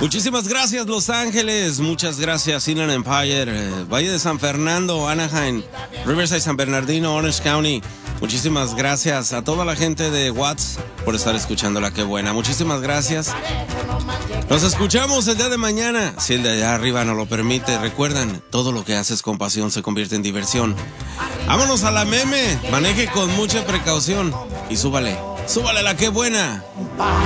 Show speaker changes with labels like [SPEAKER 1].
[SPEAKER 1] Muchísimas gracias, Los Ángeles. Muchas gracias, Inland Empire, Valle de San Fernando, Anaheim, Riverside, San Bernardino, Orange County. Muchísimas gracias a toda la gente de Watts por estar escuchando La Qué Buena. Muchísimas gracias. Nos escuchamos el día de mañana, si el de allá arriba nos lo permite. Recuerdan, todo lo que haces con pasión se convierte en diversión. Vámonos a la meme. Maneje con mucha precaución y súbale La Qué Buena.